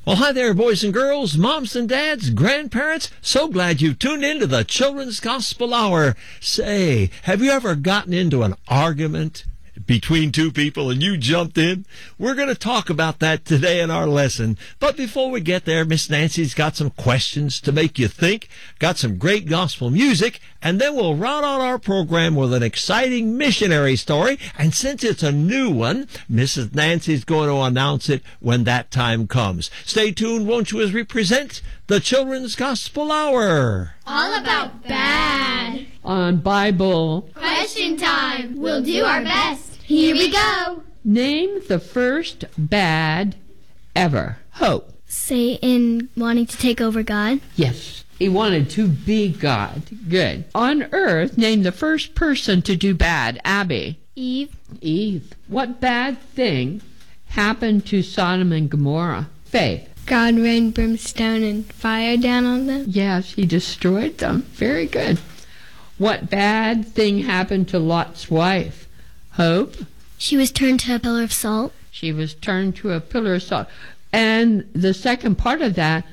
Well, hi there, boys and girls, moms and dads, grandparents. So glad you tuned in to the Children's Gospel Hour. Say, have you ever gotten into an argument between two people and you jumped in? We're going to talk about that today in our lesson. But before we get there, Miss Nancy's got some questions to make you think, got some great gospel music, and then we'll round out our program with an exciting missionary story. And since it's a new one, Mrs. Nancy's going to announce it when that time comes. Stay tuned, won't you, as we present the Children's Gospel Hour. All about bad. On Bible Question time. We'll do our best. Here we go. Name the first bad ever. Hope. Satan wanting to take over God. Yes. He wanted to be God. Good. On earth, name the first person to do bad. Abby. Eve. Eve. What bad thing happened to Sodom and Gomorrah? Faith. God rained brimstone and fire down on them. Yes, he destroyed them. Very good. What bad thing happened to Lot's wife? Hope. She was turned to a pillar of salt. She was turned to a pillar of salt. And the second part of that,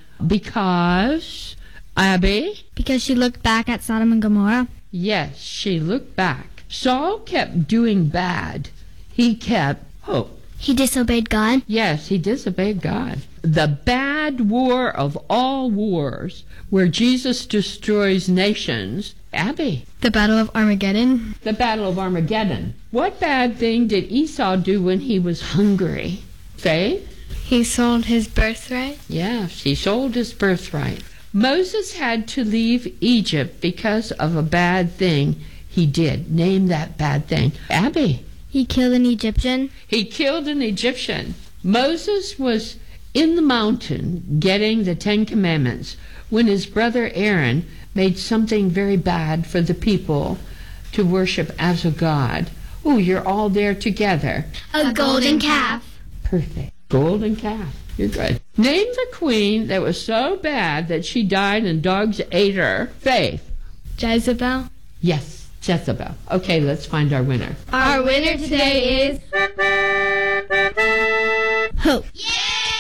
because, Abby? Because she looked back at Sodom and Gomorrah. Yes, she looked back. Saul kept doing bad. He kept hope. He disobeyed God. Yes, he disobeyed God. The bad war of all wars, where Jesus destroys nations. Abby. The Battle of Armageddon. The Battle of Armageddon. What bad thing did Esau do when he was hungry? Faith? He sold his birthright. Yes, he sold his birthright. Moses had to leave Egypt because of a bad thing he did. Name that bad thing. Abby. He killed an Egyptian. He killed an Egyptian. Moses was in the mountain getting the 10 Commandments when his brother Aaron made something very bad for the people to worship as a god. Oh, you're all there together. A golden calf. Perfect. Golden calf. You're good. Name the queen that was so bad that she died and dogs ate her. Faith. Jezebel. Yes, Jezebel. Okay, let's find our winner. Our winner today is Hope. Yeah!